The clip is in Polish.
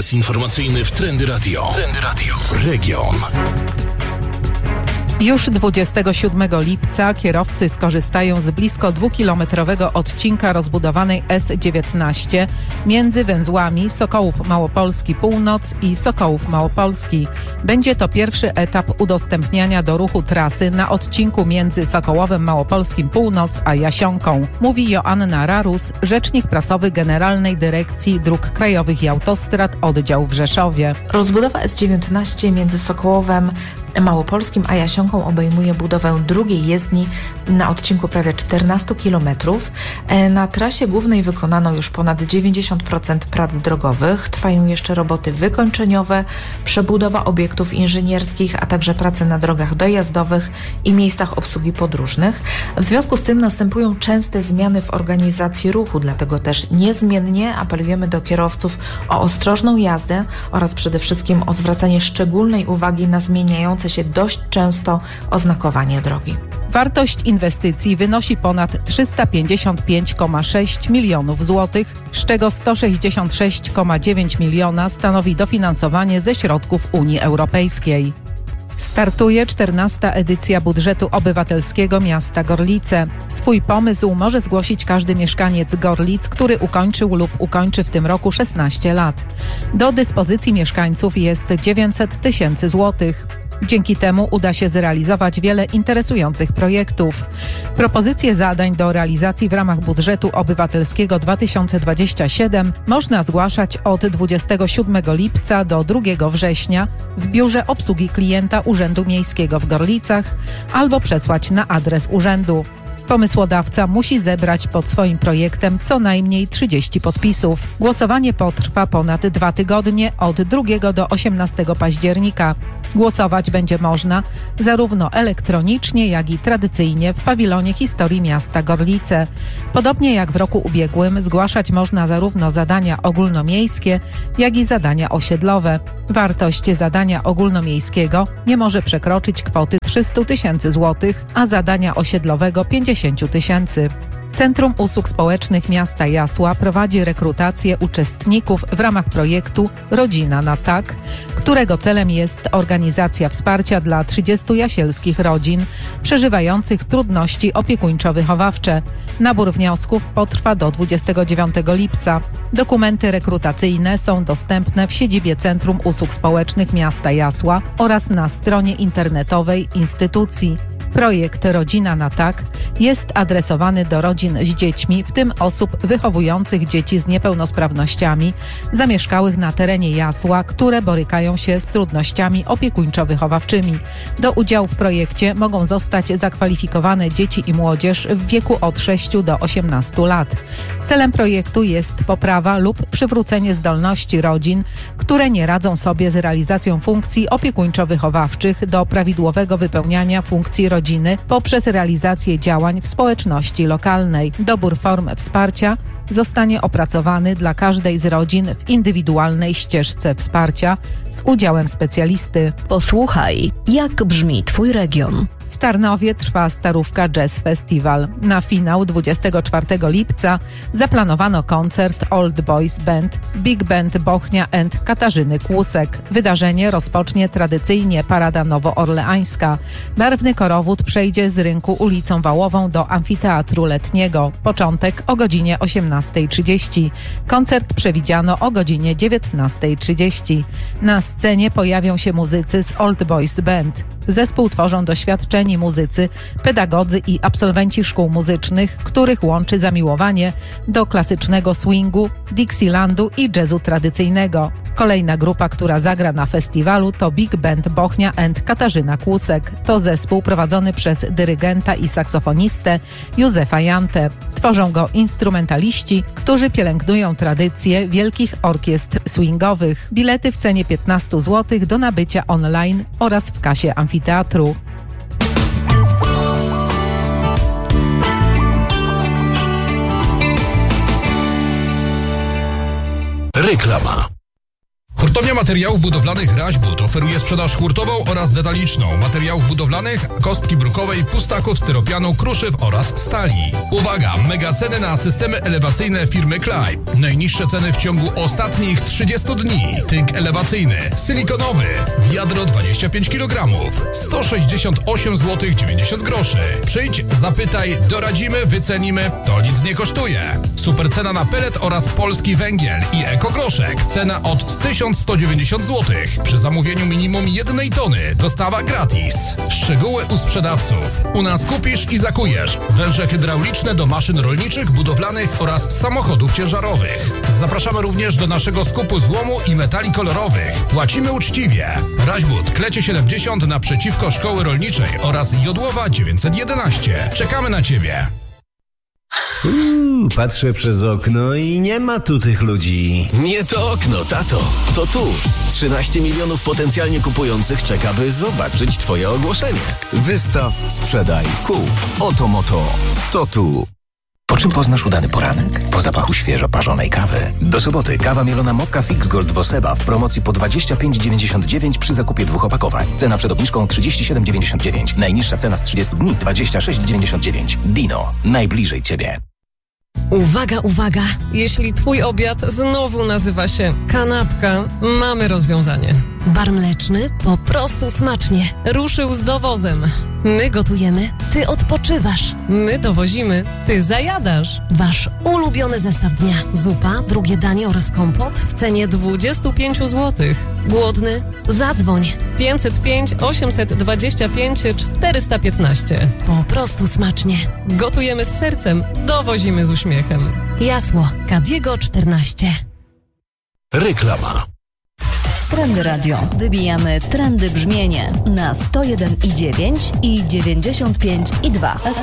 Adres informacyjny w Trendy Radio. Trendy Radio. Region. Już 27 lipca kierowcy skorzystają z blisko 2-kilometrowego odcinka rozbudowanej S19 między węzłami Sokołów Małopolski Północ i Sokołów Małopolski. Będzie to pierwszy etap udostępniania do ruchu trasy na odcinku między Sokołowem Małopolskim Północ a Jasionką, mówi Joanna Rarus, rzecznik prasowy Generalnej Dyrekcji Dróg Krajowych i Autostrad, oddział w Rzeszowie. Rozbudowa S19 między Sokołowem Małopolskim a Jasionką obejmuje budowę drugiej jezdni na odcinku prawie 14 km. Na trasie głównej wykonano już ponad 90% prac drogowych. Trwają jeszcze roboty wykończeniowe, przebudowa obiektów inżynierskich, a także prace na drogach dojazdowych i miejscach obsługi podróżnych. W związku z tym następują częste zmiany w organizacji ruchu, dlatego też niezmiennie apelujemy do kierowców o ostrożną jazdę oraz przede wszystkim o zwracanie szczególnej uwagi na zmieniające się dość często oznakowanie drogi. Wartość inwestycji wynosi ponad 355,6 milionów złotych, z czego 166,9 miliona stanowi dofinansowanie ze środków Unii Europejskiej. Startuje 14. edycja budżetu obywatelskiego miasta Gorlice. Swój pomysł może zgłosić każdy mieszkaniec Gorlic, który ukończył lub ukończy w tym roku 16 lat. Do dyspozycji mieszkańców jest 900 tysięcy złotych. Dzięki temu uda się zrealizować wiele interesujących projektów. Propozycje zadań do realizacji w ramach budżetu obywatelskiego 2027 można zgłaszać od 27 lipca do 2 września w Biurze Obsługi Klienta Urzędu Miejskiego w Gorlicach albo przesłać na adres urzędu. Pomysłodawca musi zebrać pod swoim projektem co najmniej 30 podpisów. Głosowanie potrwa ponad 2 tygodnie od 2 do 18 października. Głosować będzie można zarówno elektronicznie, jak i tradycyjnie w pawilonie historii miasta Gorlice. Podobnie jak w roku ubiegłym zgłaszać można zarówno zadania ogólnomiejskie, jak i zadania osiedlowe. Wartość zadania ogólnomiejskiego nie może przekroczyć kwoty 300 tysięcy złotych, a zadania osiedlowego 50 tysięcy. Centrum Usług Społecznych Miasta Jasła prowadzi rekrutację uczestników w ramach projektu Rodzina na Tak, którego celem jest organizacja wsparcia dla 30 jasielskich rodzin przeżywających trudności opiekuńczo-wychowawcze. Nabór wniosków potrwa do 29 lipca. Dokumenty rekrutacyjne są dostępne w siedzibie Centrum Usług Społecznych Miasta Jasła oraz na stronie internetowej instytucji. Projekt Rodzina na Tak jest adresowany do rodzin z dziećmi, w tym osób wychowujących dzieci z niepełnosprawnościami, zamieszkałych na terenie Jasła, które borykają się z trudnościami opiekuńczo-wychowawczymi. Do udziału w projekcie mogą zostać zakwalifikowane dzieci i młodzież w wieku od 6 do 18 lat. Celem projektu jest poprawa lub przywrócenie zdolności rodzin, które nie radzą sobie z realizacją funkcji opiekuńczo-wychowawczych do prawidłowego wypełniania funkcji rodziny poprzez realizację działań w społeczności lokalnej. Dobór form wsparcia zostanie opracowany dla każdej z rodzin w indywidualnej ścieżce wsparcia z udziałem specjalisty. Posłuchaj, jak brzmi Twój region. W Tarnowie trwa Starówka Jazz Festival. Na finał 24 lipca zaplanowano koncert Old Boys Band, Big Band Bochnia and Katarzyny Kłusek. Wydarzenie rozpocznie tradycyjnie parada nowoorleańska. Barwny korowód przejdzie z rynku ulicą Wałową do Amfiteatru Letniego. Początek o godzinie 18:30. Koncert przewidziano o godzinie 19:30. Na scenie pojawią się muzycy z Old Boys Band. Zespół tworzą doświadczeni muzycy, pedagodzy i absolwenci szkół muzycznych, których łączy zamiłowanie do klasycznego swingu, Dixielandu i jazzu tradycyjnego. Kolejna grupa, która zagra na festiwalu, to Big Band Bochnia and Katarzyna Kłusek. To zespół prowadzony przez dyrygenta i saksofonistę Józefa Jantę. Tworzą go instrumentaliści, którzy pielęgnują tradycję wielkich orkiestr swingowych. Bilety w cenie 15 zł do nabycia online oraz w kasie amfiteatru. Reklama. Hurtownia Materiałów Budowlanych Raźbud oferuje sprzedaż hurtową oraz detaliczną materiałów budowlanych, kostki brukowej, pustaków, styropianu, kruszyw oraz stali. Uwaga! Mega ceny na systemy elewacyjne firmy Klaj. Najniższe ceny w ciągu ostatnich 30 dni. Tynk elewacyjny, silikonowy, wiadro 25 kg, 168 zł 90 groszy. Przyjdź, zapytaj, doradzimy, wycenimy, to nic nie kosztuje. Super cena na pelet oraz polski węgiel i ekogroszek. Cena od 1190 zł. Przy zamówieniu minimum 1 tony. Dostawa gratis. Szczegóły u sprzedawców. U nas kupisz i zakujesz. Węże hydrauliczne do maszyn rolniczych, budowlanych oraz samochodów ciężarowych. Zapraszamy również do naszego skupu złomu i metali kolorowych. Płacimy uczciwie. Raźbud, Klecie 70 naprzeciwko Szkoły Rolniczej oraz Jodłowa 911. Czekamy na Ciebie. Patrzę przez okno i nie ma tu tych ludzi. Nie to okno, tato. To tu. 13 milionów potencjalnie kupujących czeka, by zobaczyć Twoje ogłoszenie. Wystaw, sprzedaj, kup. Oto moto. To tu. Po czym poznasz udany poranek? Po zapachu świeżo parzonej kawy. Do soboty kawa mielona Mokka Fix Gold Woseba w promocji po 25,99 przy zakupie 2 opakowań. Cena przed obniżką 37,99. Najniższa cena z 30 dni 26,99. Dino. Najbliżej Ciebie. Uwaga, uwaga! Jeśli Twój obiad znowu nazywa się kanapka, mamy rozwiązanie. Bar mleczny po prostu smacznie. Ruszył z dowozem. My gotujemy, Ty odpoczywasz. My dowozimy, Ty zajadasz. Wasz ulubiony zestaw dnia. Zupa, drugie danie oraz kompot W cenie 25 zł. Głodny? Zadzwoń. 505 825 415. Po prostu smacznie. Gotujemy z sercem, dowozimy z uśmiechem. Jasło, Kadiego 14. Reklama. Trendy Radio. Wybijamy trendy brzmienie na 101,9 i 95,2.